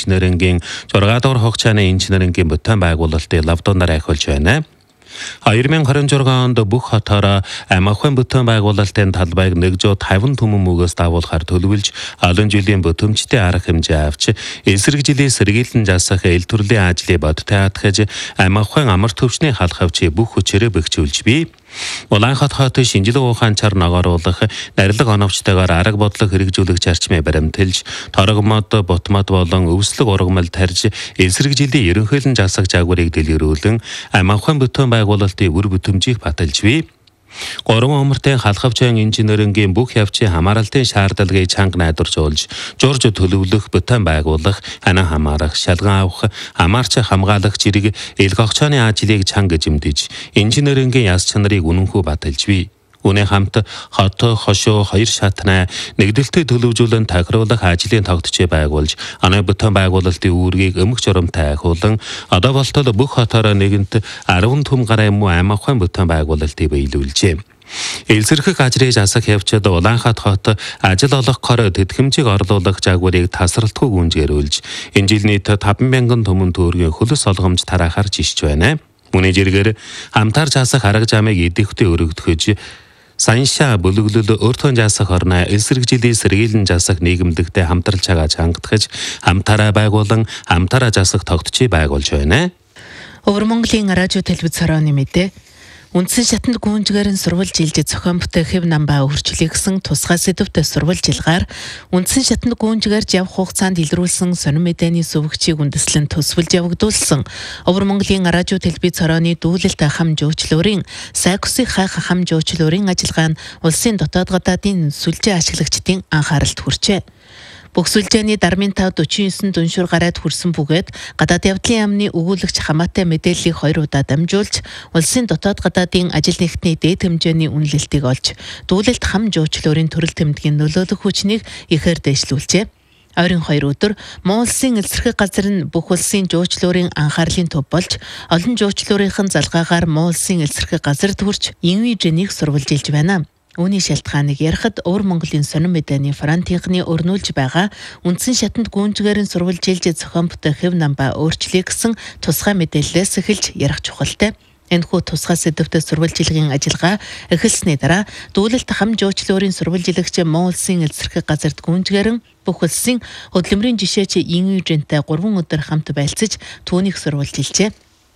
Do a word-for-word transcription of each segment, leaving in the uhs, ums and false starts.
инженерингийн зургаадугаар хугацааны инженерингийн бүтээн байгуулалтын лавдуунаар ахиулж байна. хоёр мянга хорин зураг онд бүх хотоороо амархан бүтээн байгуулалтын талбайг нэгдүгээр таван түмэн мөгөөс дагуулахаар төлөвлөж олон жилийн бүтэмжтэй арга хэмжээ авч эсрэг жилийн сэргийлэн засах эл төрлийн ажлыг бодтой хатгаж амархан амар төвчний халахвчийг бүх хүчээрээ бэхжүүлж бий. Улаанхат хот шинжилгээ ухаанчаар ногооруулах, нарилга оновчтойгоор арга бодлого хэрэгжүүлэх зарчмыг баримталж, торгомод, бутмад болон өвслөг ургамал тарьж, эсрэг жилийн ерөнхийлөн засах жагварыг дэлгэрүүлэн, амархан бүтээн байгуулалтын үр бүтэмжийг баталж бий. Гурван умартын халахвчийн инженерингийн бүх явцын хамааралтын шаардлагыг чанга найдваржуулж, журж төлөвлөх, бүтээн байгуулах, ханаа хамаарах, шалган авах, хамаарч хамгаалах зэрэг ил гогчооны ажлыг чанга жимдэж, инженерингийн яс чанарыг үнэнхүү баталж бий. Үүний хамт хот, хошуу, хоёр шатнаа нэгдэлтэй төлөвжүүлэн тохируулах ажлын тогтцыг байгуулж, анаа бүтээн байгуулалтын үүргийг өмг журамтай ахиулан, одоо болтол бүх хотоороо нэгэнт арван түм гаруй муу амархан бүтээн байгуулалтыг биелүүлжээ. Элсэрхэг ажрыг засах явцад Улаанхат хот ажил олох гор тэтгэмжийг орлуулах жагварыг тасралтгүй гүнзгийрүүлж, энэ жил нийт таван мянган түмэн төгрөгийн хөлс олгомж тараахаар жишж байна. Үүний зэрэгээр хамтарч засах арга замыг идэвхтэй өргөдөхөж, Саншаа бүлэглэл өөртөө жасах орноо эсрэг жилийн сэргийлэн жасах нийгэмлэгтэй хамтарлж байгаа чангатгаж хамтараа байгуулан хамтараа жасах тогтцыг байгуулж байна. Өвөр Монголын радио телевиз хорооны мэдээ. Үндсэн шатанд гүнжгээр нь сурвалж илж зохион бүтээх хэв намбаа өөрчлөлийг гисэн тусгай сэдвтэй сурвалж илгаар үндсэн шатанд гүнжгээр явах хугацаанд илрүүлсэн сонин мэдээний сүвгчийг үндэслэн төсвөлж явагдуулсан Өвөр Монголын радио телевиз хорооны дүүлэлт хам жуучлуурын Сайкусын хайх хам жуучлуурын ажиллагаа нь улсын дотоод гадаадын сүлжээ ашиглагчдын анхааралд хүрчээ. Бүх сүлжээний дармын тав дөрвөн девять дүншүр гараад хүрсэн бөгөөд гадаад явдлын яамны өгүүлэгч хамаатай мэдээллийг хоёр удаа дамжуулж улсын дотоод гадаадын ажил нэгтний дээд хэмжээний үнэлэлтийг олж дүүлэлт хам жуучлуурын төрөл тэмдгийн нөлөөлөх хүчнийг ихээр дэвшлүүлжээ. Ойрын хоёр өдөр Монгол улсын эсрэг газар нь бүх улсын жуучлуурын анхаарлын төв болж олон жуучлуурынхан залгаагаар Монгол улсын эсрэг газарт хүрч инвижнийг сурвалж илж байна. Үүний шалтгааныг ярихад Өвөр Монголын сонин мэдээний фронтынхны өрнүүлж байгаа үндсэн шатанд гүнжгээр нь сурвалж илж зохион бүтээх хэв намбаа өөрчлөлийг гисэн тусгай мэдээллээс эхэлж ярих чухалтай. Энэхүү тусгай сэдвтэй сурвалж илгийн ажиллагаа эхэлсний дараа дүүлэлт хам жуучлуурын сурвалж иlegч Монгол улсын эсрэг газарт гүнжгээрэн бүх улсын хөдөлмөрийн жишээч инвижнтэй гурван өдөр хамт байлцаж түүнийг сурвалж илжээ.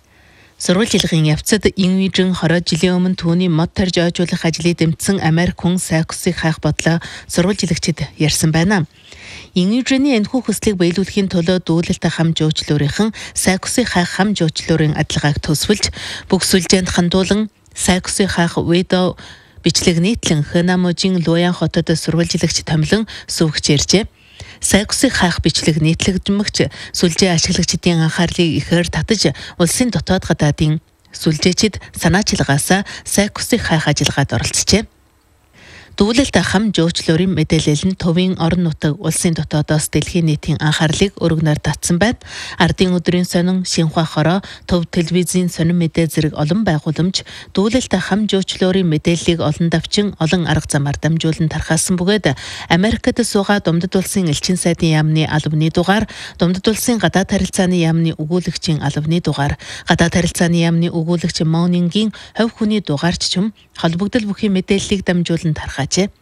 Сурвалж илгийн явцад инвижн хороо жилийн өмнө түүний мод тарж ойжуулах ажлыг дэмжсэн Америк хүн Сайкусыг хайх бодлоо сурвалж иlegчид ярьсан байна. Инвижний энэхүү хүслийг биелүүлэхийн төлөө дүүлэлт хам жуучлуурынхан Сайкусыг хайх хам жуучлуурын адилгааг төсвөлж бүх сүлжээнд хандуулан Сайкусыг хайх видео бичлэг нийтлэн Хэнамужийн Луян хотод сурвалж иlegч томилон сүвгч ярьжээ. Сайкусыг хайх бичлэг нийтлэгдмэгч сүлжээ ашиглагчдын анхаарлыг ихээр татаж улсын дотоод гадаадын сүлжээчид санаачилгаасаа Сайкусыг хайх ажиллагаанд оролцжээ. Дүүлэлт хам жуучлуурын мэдээлэл нь төвийн орон нутаг улсын дотоодоос дэлхийн нийтийн анхаарлыг өргөнөөр татсан байна. Ардын өдрийн сонин, Шинхua хороо, төв телевизийн сонин мэдээ зэрэг олон байгууламж дүүлэлт хам жуучлуурын мэдээллийг олон давчин олон арга замаар дамжуулан тархаасан бөгөөд Америкт суугаа Думдад улсын элчин сайдын яамны албаны дугаар, Думдад улсын гадаад харилцааны яамны өгүүлэгчийн албаны дугаар, гадаад харилцааны яамны өгүүлэгч Моунингийн хувь хүний дугаарч чим холбогдол бүхий мэдээллийг дамжуулан тархаажээ.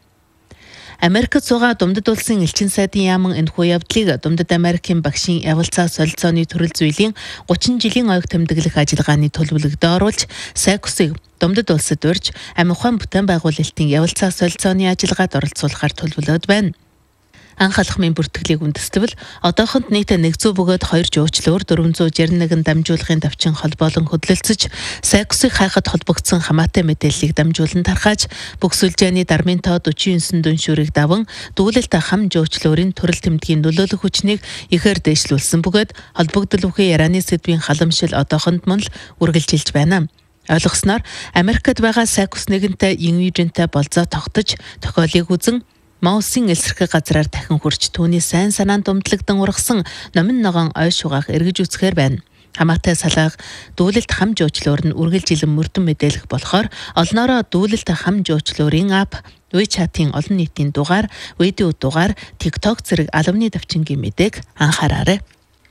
Америкт суугаа Думдад улсын элчин сайдын яаман энэхүү явдлыг Думдад Америкийн багшийн явалцаа солилцооны төрөл зүйлийн гучин жилийн ойг тэмдэглэх ажиллагааны төлөвлөгдөө оруулж Сайкусыг Думдад улсад урьж амархан бүтээн байгуулалтын явалцаа солилцооны ажиллагаанд оролцуулахар төлөвлөд байна. Анх алхмын бүртгэлийг үндэствэл одоохонд нийт нэг зуун бөгөөд хоёр жуучлуур дөрвөн зуун жирийн нэгэн дамжуулахын давчин холбоолон хөдөлгөцөж Сайкусыг хайхад холбогдсон хамаатай мэдээллийг дамжуулан тархааж бүх сүлжээний дармын тоо дөрвөн девять дүншүүрийг даван дүүлэлт хам жуучлуурын төрөл тэмдгийн нөлөөлөх хүчнийг ихээр дэвшлүүлсэн бөгөөд холбогдол бүхий ярианы сэдвийн халамжил одоохонд мөн л үргэлжилж байна. Ойлгосноор Америкт байгаа Сайкус нэгэнтэй инвижнтэй болзоо тогтож тохиолыг үзэн Монгол улсын эсрэг газраар дахин хурж түүний сайн санаанд думдлагдан ургасан номин ногоон ой шугаах эргэж үсгээр байна. Хамаатай салааг дүүлэлт хам жуучлуур нь үргэлжилэн мөрдөн мэдээлэх болохоор олноороо дүүлэлт хам жуучлуурын ап, WeChat-ийн олон нийтийн дугаар, видео дугаар, TikTok зэрэг албаны давчингийн мэдээг анхаараарай.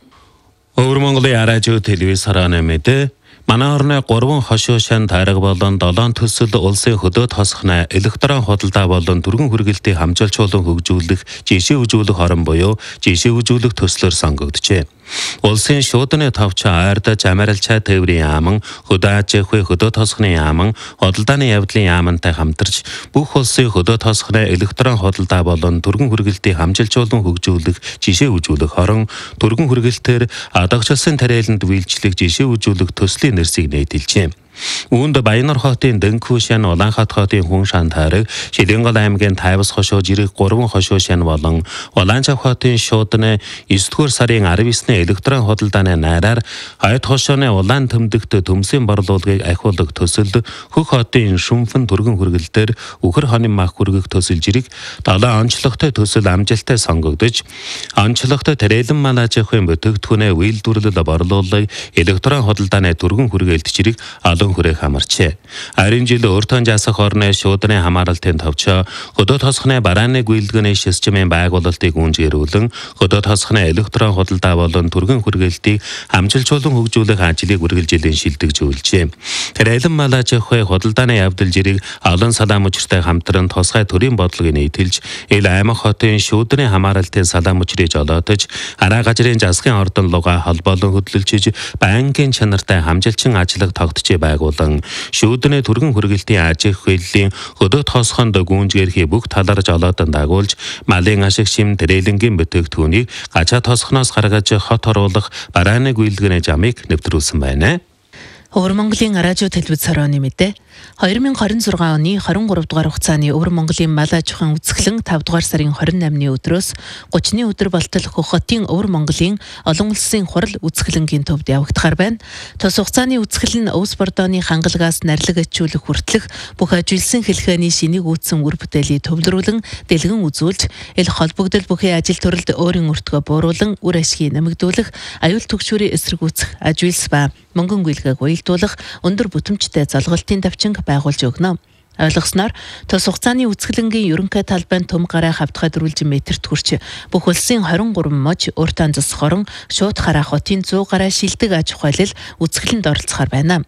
Өвөр Монголын радио телевизээр нэмээд манай орны гурван хошуу шан тайраг болон долоон төсөл улсын хөдөө тосхны электрон худалдаа болон түргэн хүргэлтийг хамжуулчулан хөгжүүлэх, жишээ үзүүлэх орон буюу жишээ үзүүлэх төслөөр сонгогджээ. Улсын шуудны товч ойрдож Амарилчаа тээврийн яаман, хөдөө аж ахуй хөдөө тосхны яаман, худалдааны явдлын яамантай хамтарч бүх улсын хөдөө тосхны электрон худалдаа болон түргэн хүргэлтийг хамжилжуулан хөгжүүлэх, жишээ үзүүлэх орон түргэн хүргэлтээр адагчлсан тариаланд биелжлэх жишээ үзүүлэх төслийн нэрсийг нийтэлжээ. Үүнд Баянар хотын Дэнхүү шан, Улаанхат хотын Хүн шан тайраг, Шилэнгол аймгийн Тайвас хошуу жирэх гурван хошуу шан болон Улаанчав хотын Шуудны есдүгээр сарын арав есний электрон худалдааны найраар Хойд хошооны улаан төмдөгт төмсийн борлуулгыг ахиулах төсөл, Хөх хотын Шүмфэн түргэн хүргэлтээр Үхэр хонын мах хүргэх төсөл жирэх долоо онцлогтой төсөл амжилттай сонгогдож, онцлогтой тариалан мал аж ахуйн бүтээгдэхүүнээ үйлдвэрлэл борлуулалт электрон худалдааны түргэн хүргэлт жирэх хүрээх хамарчээ. Харин жил өөртөө жасах орны шуудны хамааралтын товчоо хөдөө тосхны барааны гүйлгэний системийн байгуулалтыг үнжгэрүүлэн хөдөө тосхны электрон худалдаа болон түргэн хүргэлтийг хамжилжуулан хөгжүүлэх ажлыг үргэлжлэн шилдэгжүүлжээ. Тариалан мал аж ахуй худалдааны явдал жирийг олон салаам мөчртэй хамтран тусгай төрийн бодлогыг нийтэлж, ил аймаг хотын шуудны хамааралтын салаам мөчрийг жолоодож, араа газрын засгийн ордон луга холбоолон хөдөлж, банкын чанартай хамжилчин ажиллах тогтчээ байгуулан шүүдний түргэн хүргэлтийн аж ахуйн хөдөө тосхонд гүнжгэрхий бүх талаар жолоодон дагуулж, малын ашиг шим тэрэлэнгийн бүтээгдэхүүнийг гачаа тосхноос гаргаж хот оруулах барааны гүйлгэний жамыг нэвтрүүлсэн байна. Өвөр Монголын радио телевизээр нэмээд хоёр мың хорин зургаан оны хорин гурав дугаар хугацааны Өвөр Монголын мал аж ахуйн үзэсгэлэн тавд дугаар сарын хорин намны өдрөөс гуравны өдөр болтол Хөх хотын Өвөр Монголын олон улсын хурал үзэсгэлэнгийн төвд явагдахаар байна. Тус хугацааны үзэсгэлэн өвс бордооны хангалгаас нарилга ачуулах хүртэлх бүх ажилсан хэлхээний шинийг үүссэн үр бүтээлийг төвлөрүүлэн дэлгэн үзүүлж, ил холбогдол бүхий ажил төрөлд өөрийн өртгөө бууруулан үр ашгийг нэмэгдүүлэх, аюул түгшүүрийн эсрэгүүцэх, ажилс ба мөнгөн гүйлгээг уялдуулах өндөр бүтэмжтэй залгалтын давчинг байгуулж өгнө. Ойлгосноор тус хугацааны үзэсгэлэнгийн ерөнхий талбайн төм гараа хавтгай дөрвөлжин метрт хүрч бүх улсын хорин гурван мож, уртан засах орон, шууд хараа хотын зуун гараа шилдэг аж ахуйлал үзэсгэлэнд оролцохоор байна.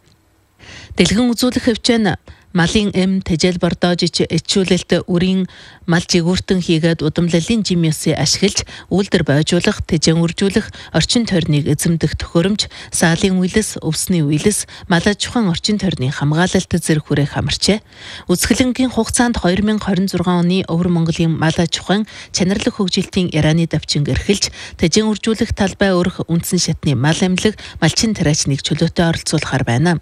Дэлгэн үзүүлэх хөвчөн малын эм тэжээл бордоожич ичүүлэлт үрийн мал жигүүртэн хийгээд удамлалын жимээсээ ашиглаж үйлдвэр бойжуулах, тэжээн үржүүлэх, орчин тойрныг эзэмдэх төхөөрөмж, саалын үйлс, өвсний үйлс, мал аж ахуйн орчин тойрны хамгаалалт зэрэг хүрээх хамарчээ. Үзэсгэлэнгийн хугацаанд хоёр мың хорин зургаан оны Өвөр Монголын мал аж ахуйн чанарлаг хөгжилтийн Ираны давчинг эрхэлж, тэжээн үржүүлэх талбай өрх үндсэн шатны мал амлаг, малчин тариачныг чөлөөтэй оролцуулахаар байна.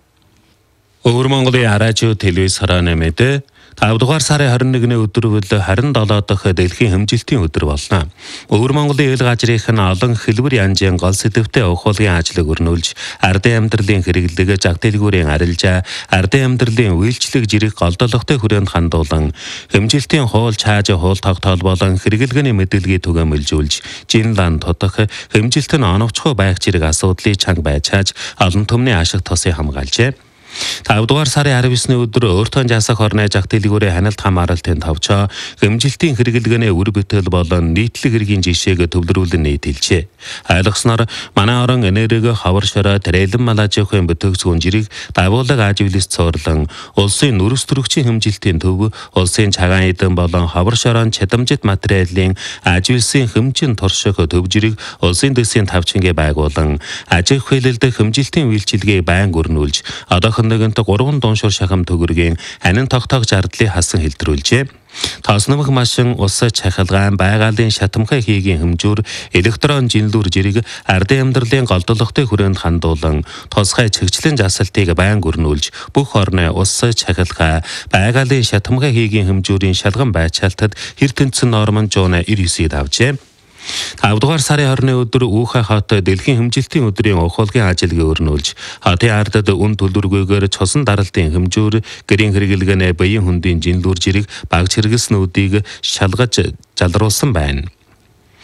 Өвөр Монголын радио телевизээр нэмээд тавд дугаар сарын хорин нэгний өдөр бол харин долоо дахь дэлхийн хэмжилтийн өдөр болно. Өвөр Монголын ил газрынх нь олон хэлбэр янзын гол сэдвтэй ухуулгын ажлыг өрнүүлж, ардын амьдралын хэрэглэг, зах дэлгүүрийн арилжаа, ардын амьдралын үйлчлэг жирэх голдолготой хүрээнд хандуулан, хэмжилтийн хуул чааж хуул тогтоол болон хэрэглэгээний мэдээллийг түгээмэлжүүлж, жин лан тутах, хэмжилт нь оновчхой байх зэрэг асуудлыг чанга байж чааж, олон түмний ашиг тосыг хамгаалжээ. тавд дугаар сарын арав есний өдөр өөртөө жасах орны зах дэлгүүрийн ханалт хамааралтын товчоо хэмжилтийн хэрэглэгээний үр бүтээл болон нийтлэг хэргийн жишээг төвлөрүүлэн нийтэлжээ. Ойлгосноор манай орон энерги, хавар шороо, тариалан мал аж ахуйн бүтээгдэхүүн жирийг дагуулга ажиглалт цуурлан улсын нүрс төрөгчийн хэмжилтийн төв, улсын цагаан эдэн болон хавар шороон чадамжит материалын ажигласан хэмжин турших төв жирийг улсын дэсийн тавчингээ байгуулан аж ахуйлалд хэмжилтийн үйлчилгээг байнга өрнүүлж, одоохон нэгэнт гурван дууншуур шахам төгөргийн анин тогтоог зардлыг хасан хэлтрүүлжээ. Тосномх машин, ус чахалгаан, байгалийн шатамхай хийгийн хэмжүүр, электрон жинлүүр жирийг ардын амьдралын голдолготой хүрээнд хандуулан, тусгай чигчлэн жасалтыг байнга өрнүүлж, бүх орны ус чахалгаа, байгалийн шатамхай хийгийн хэмжүүрийн шалган байцаалтад хэр тэнцэн нормон жуунаа ир хэсгийг авчээ. тавд дугаар сарын хорины өдөр Үүхэ хот дэлхийн хэмжилтийн өдрийн ухуулгын ажлыг өрнүүлж, хотын ардад үн төлөвлөгөөгөөр цусан даралтын хэмжүүр, гэрийн хэрэглэгээний баян хөндийн жинлүүр жирийг багц хэрэгэлснүүдийг шалгаж жалруулсан байна.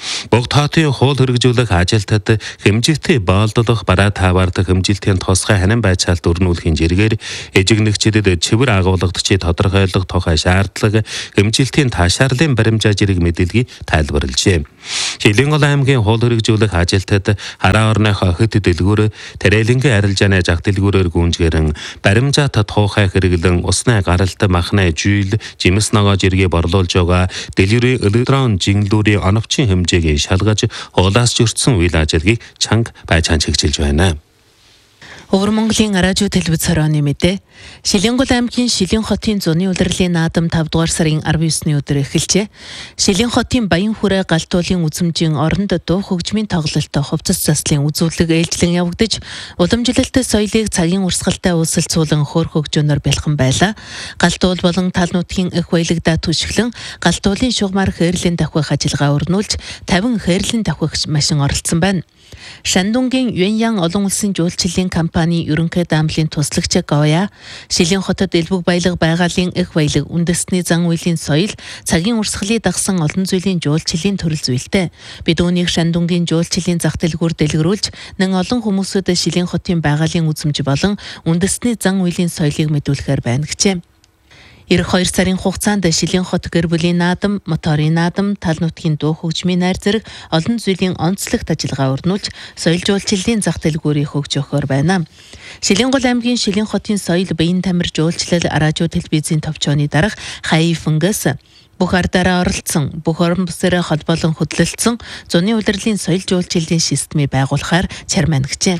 Богд хотын хууль хэрэгжүүлэх ажилтнад хэмжээтэй боолдох бараа таваардаг хэмжилтийн тусгай ханин байцаалт өрнүүлэхийн зэрэгээр эжигнэгчдэд чивэр агуулгадчид тодорхойлох тухай шаардлага хэмжилтийн таашаарлын баримжаа зэрэг мэдээлгийг тайлбарлажээ. Хилэнгол аймгийн хууль хэрэгжүүлэх ажилтнад хараа орныхоо хэд дэлгүүр тарэлэнгийн арилжааны жаг дэлгүүрээр гүнжгэрэн баримжаа татхуухай хэрэглэн усны гаралт махны жийл жимс ногоо зэрэгээ борлуулж байгаа дэлгүүрийн электрон жинглүүрийн оновчин хэмжээг шалгаж хуулаас зөрчсөн үйл ажиллагааг чанга байцаан чиглэж байна. Өвөр Монголын радио телевиз хорооны мэдээ. Шилэнгол аймгийн Шилэн хотын зуны улирлын наадам тавь дугаар сарын арван есний өдөр эхэлжээ. Шилэн хотын Баян хүрээ галтуулын үзмжийн оронд дуу хөгжмийн тоглолттой хувцас заслын үзүүлэг ээлжлэн явагдаж, уламжлалт соёлыг цагийн урсгалтай uusilцуулан хөөр хөгжөөнөөр бэлхэн байлаа. Галтуул болон тал нутгийн эх баялагдаа түшиглэн галтуулын шугамар хээрлэн давхих ажиллагаа өрнүүлж, тавин хээрлэн давхих машин оролцсон байна. Шандунгийн Юаньян олон улсын жуулчлалын компани ерөнхий даамлын туслагч Гоя Шилэн хотод элбэг баялаг байгалийн эх баялаг үндэсний зан үйлийн соёл цагийн урсгалыг дагсан олон зүйлийн жуулчлалын төрөл зүйлтэй. Бид үүнийг Шандунгийн жуулчлалын зах дэлгүүр дэлгэрүүлж нэн олон хүмүүсүүд Шилэн хотын байгалийн үзмж болон үндэсний зан үйлийн соёлыг мэдүүлэхээр байна гэжээ. Ирэх хоёр сарын хугацаанд Шилэн хот гэр бүлийн наадам, моторын наадам, тал нутгийн дуу хөгжмийн найр зэрэг олон зүйлийн онцлогт ажиллагаа өрнүүлж, соёл жуулчлалын зах дэлгүүрийг хөгж өгөхөөр байна. Шилэнгол аймгийн Шилэн хотын соёл биеийн тамир жуулчлал радио телевизийн товчооны дарга Хаяи Фэнгээс бүх ардаараа оролцсон, бүх орон бүсээрээ холбоолон хөдлөлдсөн зуны улирлын соёл жуулчлалын системийг байгуулахаар чарман гэжээ.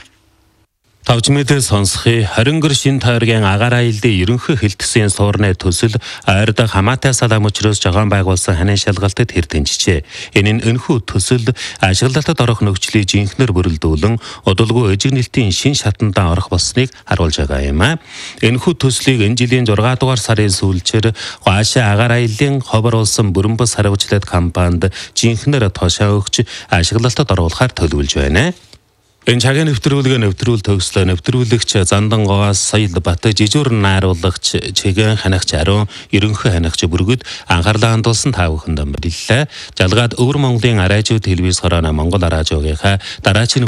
Тавж мэдээ сонсхи хорин гэр шин тойргийн агаар аялдын ерөнхий хэлтсийн суурны төсөл ойрдог хамаатай салам учраас жагаан байгуулсан ханин шалгалтад хэртэнжжээ. Энэ нь энэхүү төсөл ашиглалтад орох нөхцөлийг жинхнэр бүрэлдүүлэн удалгүй эжигнэлтийн шин шатандаа орох болсныг харуулж байгаа юм а. Энэхүү төслийг энэ жилийн зургаан дугаар сарын сүүлчээр Хуашаа агаар аяллын ховор улсын бүрэн бус хариуцлага компанид жинхнэр тушаа өгч ашиглалтад оруулахаар төлөвлөж байна. Энэ цагийн нэвтрүүлгээ нэвтрүүл төгслөө нэвтрүүлэгч Зандангоос Соёл Бат жижүүр найруулагч Чигэн ханагч Ариун ерөнхий ханагч бүргэд анхаарлаа хандуулсан та бүхэнд баярлалаа. Жалгаад Өвөр Монголын радио телевиз хорооно Монгол радиогийнхаа дараагийн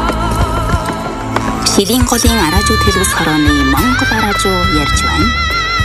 Шилэн голын радио телевиз хорооны Монгол радио ярьж байна.